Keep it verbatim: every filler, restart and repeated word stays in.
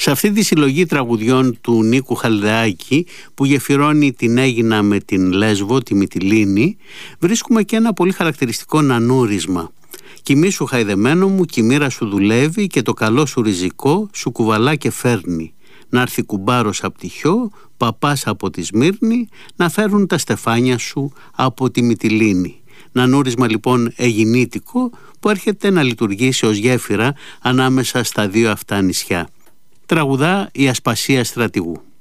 Σε αυτή τη συλλογή τραγουδιών του Νίκου Χαλδεάκη, που γεφυρώνει την Αίγινα με την Λέσβο, τη Μυτιλήνη, βρίσκουμε και ένα πολύ χαρακτηριστικό νανούρισμα. «Κοιμήσου σου χαϊδεμένο μου, κι η μοίρα σου δουλεύει και το καλό σου ριζικό σου κουβαλά και φέρνει. Να έρθει κουμπάρος από τη Χιό, παπάς από τη Σμύρνη, να φέρουν τα στεφάνια σου από τη Μυτιλήνη». Νανούρισμα λοιπόν αιγινήτικο που έρχεται να λειτουργήσει ως γέφυρα ανάμεσα στα δύο αυτά νησιά. Τραγουδά η Ασπασία Στρατηγού.